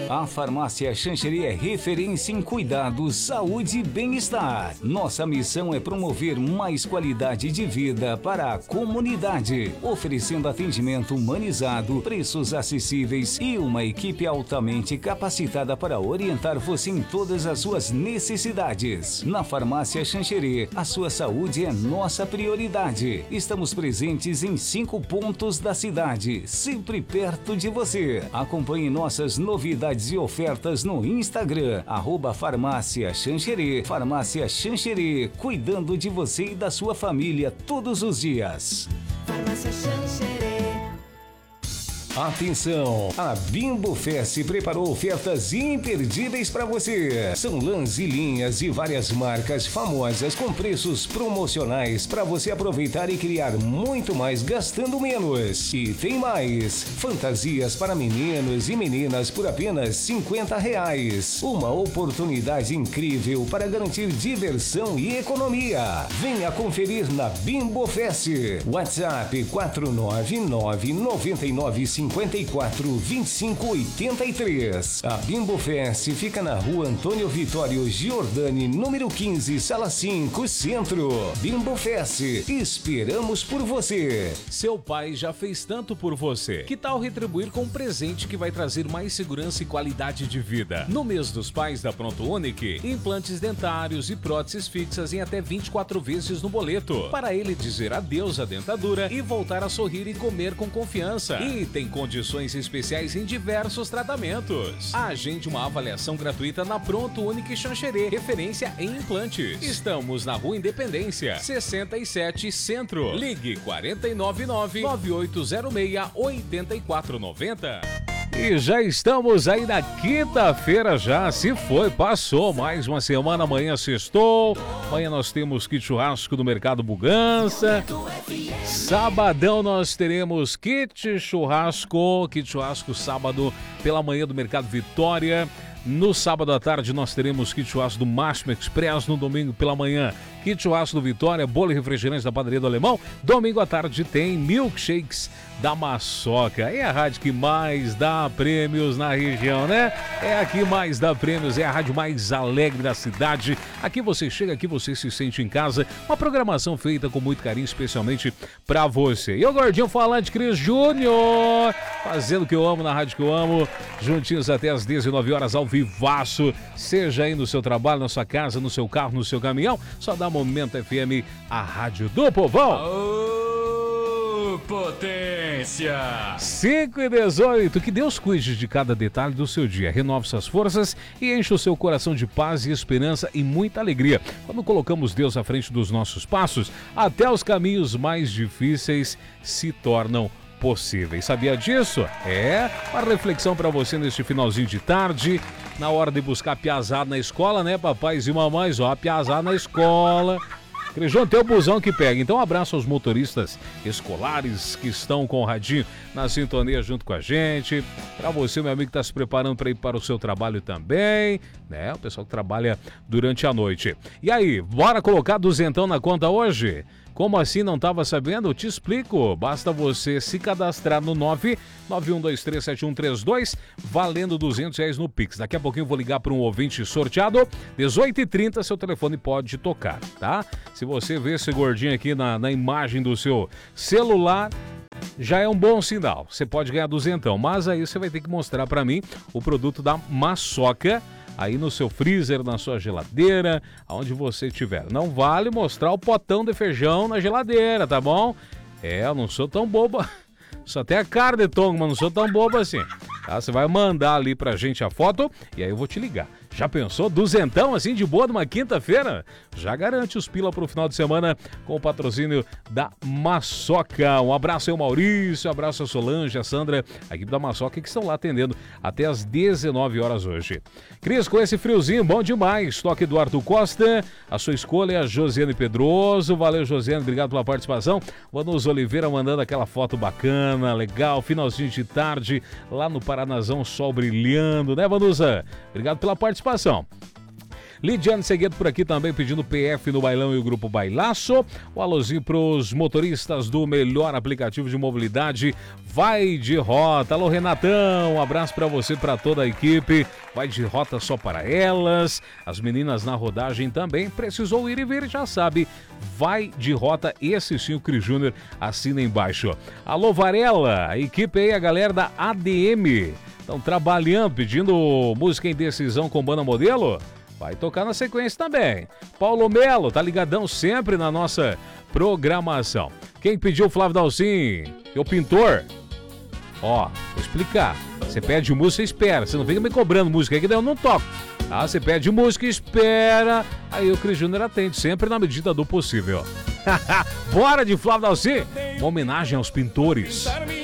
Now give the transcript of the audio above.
A Farmácia Xanxerê é referência em cuidados, saúde e bem-estar. Nossa missão é promover mais qualidade de vida para a comunidade, oferecendo atendimento humanizado, preços acessíveis e uma equipe altamente capacitada para orientar você em todas as suas necessidades. Na Farmácia Xanxerê, a sua saúde é nossa prioridade. Estamos presentes em 5 pontos da cidade, sempre perto de você. Acompanhe nossas novidades e ofertas no Instagram, @Farmácia Xanxerê. Farmácia Xanxerê, cuidando de você e da sua família todos os dias. Farmácia Xanxerê. Atenção! A Bimbo Fest preparou ofertas imperdíveis para você. São lãs e linhas de várias marcas famosas com preços promocionais para você aproveitar e criar muito mais gastando menos. E tem mais! Fantasias para meninos e meninas por apenas R$50. Uma oportunidade incrível para garantir diversão e economia. Venha conferir na Bimbo Fest. WhatsApp 499-9954-2583. A Bimbo Fest fica na rua Antônio Vitório Giordani, número 15, sala 5, Centro. Bimbo Fest, esperamos por você. Seu pai já fez tanto por você. Que tal retribuir com um presente que vai trazer mais segurança e qualidade de vida? No mês dos pais da Pronto Unique, implantes dentários e próteses fixas em até 24 vezes no boleto. Para ele dizer adeus à dentadura e voltar a sorrir e comer com confiança. E tem condições especiais em diversos tratamentos. Agende uma avaliação gratuita na Pronto Unique Xanxerê, referência em implantes. Estamos na Rua Independência, 67 Centro. Ligue 499-9806-8490. E já estamos aí na quinta-feira já, se foi, passou mais uma semana, amanhã sextou, amanhã nós temos kit churrasco do Mercado Bugança, sabadão nós teremos kit churrasco sábado pela manhã do Mercado Vitória. No sábado à tarde nós teremos kit churrasco do Máximo Express. No domingo pela manhã, kit churrasco do Vitória, bolo e refrigerante da Padaria do Alemão. Domingo à tarde tem milkshakes da Maçoca. É a rádio que mais dá prêmios na região, né? É a que mais dá prêmios, é a rádio mais alegre da cidade. Aqui você chega, aqui você se sente em casa. Uma programação feita com muito carinho, especialmente pra você. E o Gordinho Falante, Cris Júnior, fazendo o que eu amo na rádio que eu amo. Juntinhos até às 19 horas ao vivaço. Seja aí no seu trabalho, na sua casa, no seu carro, no seu caminhão. Só dá Momento FM, a rádio do povão. Aô, potência! 5h18, que Deus cuide de cada detalhe do seu dia, renove suas forças e enche o seu coração de paz e esperança e muita alegria. Quando colocamos Deus à frente dos nossos passos, até os caminhos mais difíceis se tornam possíveis. Sabia disso? É uma reflexão para você neste finalzinho de tarde, na hora de buscar a piazada na escola, né, papais e mamães? Ó, a piazada na escola. Crejão, tem o busão que pega. Então, um abraço aos motoristas escolares que estão com o radinho na sintonia junto com a gente. Para você, meu amigo, que está se preparando para ir para o seu trabalho também, né? O pessoal que trabalha durante a noite. E aí, bora colocar duzentão na conta hoje? Como assim, não estava sabendo? Eu te explico. Basta você se cadastrar no 991237132, valendo R$200 no Pix. Daqui a pouquinho eu vou ligar para um ouvinte sorteado. 18h30, seu telefone pode tocar, tá? Se você vê esse gordinho aqui na imagem do seu celular, já é um bom sinal. Você pode ganhar duzentão, mas aí você vai ter que mostrar para mim o produto da Maçoca, aí no seu freezer, na sua geladeira, aonde você estiver. Não vale mostrar o potão de feijão na geladeira, tá bom? Eu não sou tão boba. Só tem a cara de tongo, mas não sou tão boba assim. Tá? Você vai mandar ali pra gente a foto e aí eu vou te ligar. Já pensou? Duzentão assim de boa numa quinta-feira? Já garante os pila pro final de semana com o patrocínio da Maçoca. Um abraço aí ao Maurício, um abraço a Solange, a Sandra, a equipe da Maçoca que estão lá atendendo até às 19 horas hoje. Cris, com esse friozinho, bom demais. Toque Eduardo Costa, a sua escolha é a Josiane Pedroso. Valeu, Josiane, obrigado pela participação. Vanusa Oliveira mandando aquela foto bacana, legal, finalzinho de tarde, lá no Paranazão, sol brilhando, né, Vanusa? Obrigado pela participação. Lidiane Seguedo por aqui também pedindo PF no Bailão e o Grupo Bailaço. O alôzinho pros motoristas do melhor aplicativo de mobilidade, Vai de Rota. Alô, Renatão, um abraço pra você, pra toda a equipe. Vai de Rota só para elas. As meninas na rodagem também. Precisou ir e ver, já sabe. Vai de Rota, esse sim o Cris Júnior assina embaixo. Alô, Varela, a equipe aí, a galera da ADM. Estão trabalhando, pedindo música em decisão com banda modelo? Vai tocar na sequência também. Paulo Melo, tá ligadão sempre na nossa programação. Quem pediu, Flávio Dalcin? O pintor? Ó, vou explicar. Você pede música e espera. Você não fica me cobrando música aí que daí eu não toco. Tá? Você pede música e espera. Aí o Cris Júnior atende, sempre na medida do possível. Bora de Flávio Dalcin. Uma homenagem aos pintores.